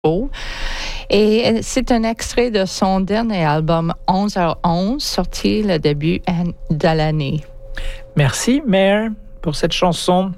beau. Et c'est un extrait de son dernier album 11h11, sorti le début de l'année. Merci, Mare, pour cette chanson.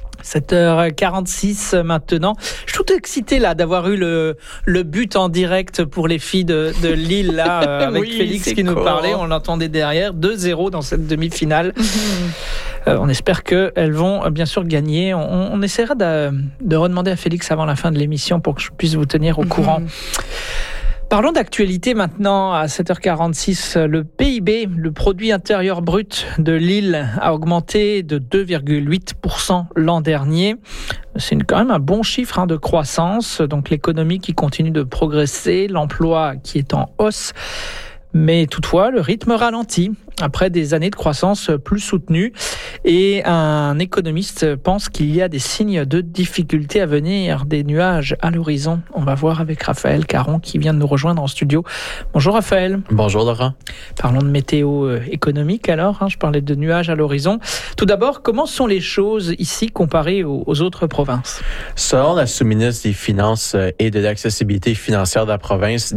7h46 maintenant. Je suis tout excité là d'avoir eu le but en direct pour les filles de Lille là avec oui, Félix qui nous parlait. On l'entendait derrière 2-0 dans cette demi-finale. On espère qu'elles vont bien sûr gagner. On essaiera de redemander à Félix avant la fin de l'émission pour que je puisse vous tenir au courant. Parlons d'actualité maintenant à 7h46. Le PIB, le produit intérieur brut de Lille, a augmenté de 2,8% l'an dernier. C'est quand même un bon chiffre de croissance. Donc l'économie qui continue de progresser, l'emploi qui est en hausse. Mais toutefois, le rythme ralentit après des années de croissance plus soutenues. Et un économiste pense qu'il y a des signes de difficulté à venir, des nuages à l'horizon. On va voir avec Raphaël Caron qui vient de nous rejoindre en studio. Bonjour Raphaël. Bonjour Laurent. Parlons de météo économique alors. Je parlais de nuages à l'horizon. Tout d'abord, comment sont les choses ici comparées aux autres provinces? Selon la sous-ministre des Finances et de l'accessibilité financière de la province,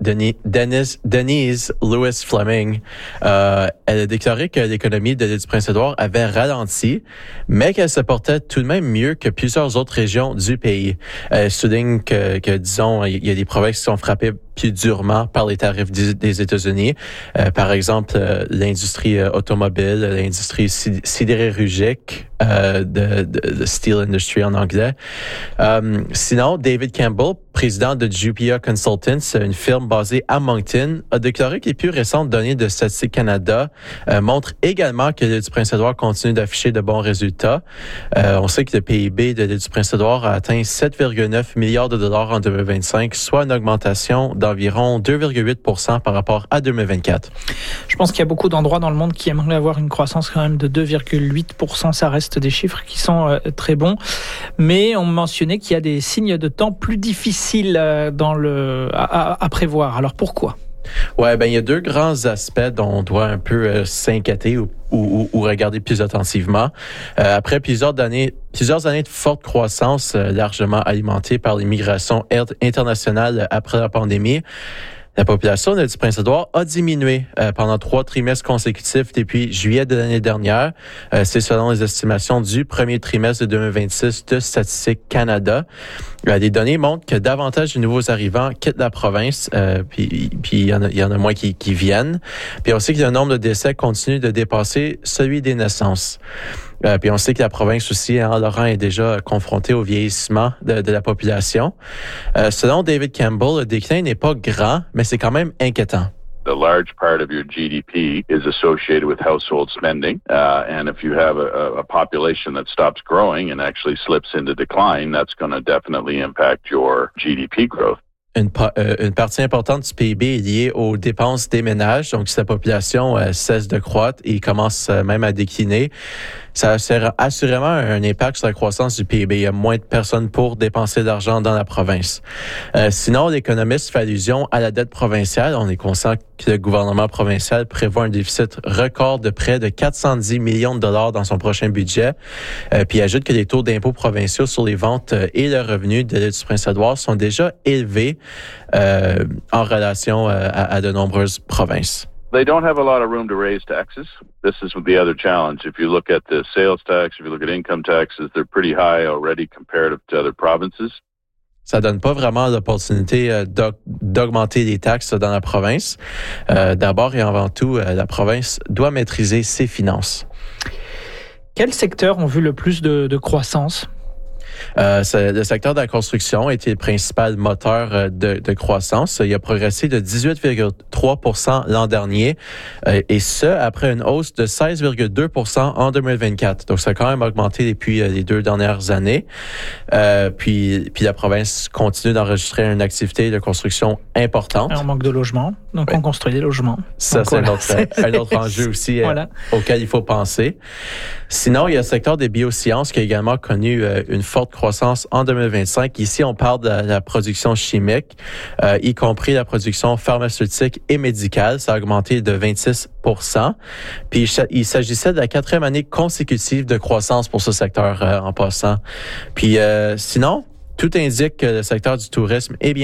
Denise Lewis Fleming, elle a déclaré que l'économie de l'île du Prince-Édouard avait ralenti, mais qu'elle se portait tout de même mieux que plusieurs autres régions du pays. Elle souligne que disons, il y a des provinces qui sont frappées plus durement par les tarifs des États-Unis. Par exemple, l'industrie automobile, l'industrie sidérurgique, de steel industry en anglais. Sinon, David Campbell, président de Jupia Consultants, une firme basée à Moncton, a déclaré que les plus récentes données de Statistique Canada montrent également que l'île du Prince-Édouard continue d'afficher de bons résultats. On sait que le PIB de l'île du Prince-Édouard a atteint 7,9 milliards de dollars en 2025, soit une augmentation d'environ 2,8% par rapport à 2024. Je pense qu'il y a beaucoup d'endroits dans le monde qui aimeraient avoir une croissance quand même de 2,8%. Ça reste des chiffres qui sont très bons. Mais on mentionnait qu'il y a des signes de temps plus difficiles à prévoir. Alors pourquoi? Ouais, il y a deux grands aspects dont on doit un peu s'inquiéter ou regarder plus attentivement. Après plusieurs années de forte croissance, largement alimentée par l'immigration internationale après la pandémie, la population de l'île du Prince-Édouard a diminué pendant 3 trimestres consécutifs depuis juillet de l'année dernière. C'est selon les estimations du premier trimestre de 2026 de Statistique Canada. Les données montrent que davantage de nouveaux arrivants quittent la province, puis il y en a moins qui viennent. Puis on sait que le nombre de décès continue de dépasser celui des naissances. Puis on sait que la province aussi, Laurent, est déjà confrontée au vieillissement de la population. Selon David Campbell, le déclin n'est pas grand, mais c'est quand même inquiétant. A large part of your GDP is associated with household spending, and if you have a population that stops growing and actually slips into decline, that's going to definitely impact your GDP growth. Une partie importante du PIB est liée aux dépenses des ménages. Donc, si la population cesse de croître et commence même à décliner, ça a assurément un impact sur la croissance du PIB. Il y a moins de personnes pour dépenser de l'argent dans la province. Sinon, l'économiste fait allusion à la dette provinciale. On est conscient que le gouvernement provincial prévoit un déficit record de près de 410 millions de dollars dans son prochain budget. Puis il ajoute que les taux d'impôts provinciaux sur les ventes et le revenu de l'île du Prince-Édouard sont déjà élevés en relation à de nombreuses provinces. They don't have a lot of room to raise taxes. This is the other challenge. If you look at the sales tax, if you look at income taxes, they're pretty high already comparative to other provinces. Ça donne pas vraiment l'opportunité d'augmenter les taxes dans la province. D'abord et avant tout, la province doit maîtriser ses finances. Quels secteurs ont vu le plus de croissance? Le secteur de la construction a été le principal moteur de croissance. Il a progressé de 18,3% l'an dernier, et ce, après une hausse de 16,2% en 2024. Donc, ça a quand même augmenté depuis les 2 dernières années. Puis la province continue d'enregistrer une activité de construction importante. On manque de logements, donc oui. On construit des logements. Ça, donc, c'est un autre enjeu aussi voilà. Auquel il faut penser. Sinon, il y a le secteur des biosciences qui a également connu une forte croissance en 2025. Ici, on parle de la production chimique, y compris la production pharmaceutique et médicale. Ça a augmenté de 26%. Puis, il s'agissait de la 4e année consécutive de croissance pour ce secteur en passant. Puis, sinon, tout indique que le secteur du tourisme est bien